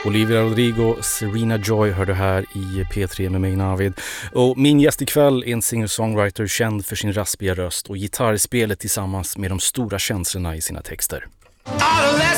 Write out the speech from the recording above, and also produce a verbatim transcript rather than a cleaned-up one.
Olivia Rodrigo, Serena Joy hörde här i P tre med mig Navid. Och min gäst ikväll är en singer-songwriter känd för sin raspiga röst och gitarrspelet tillsammans med de stora känslorna i sina texter.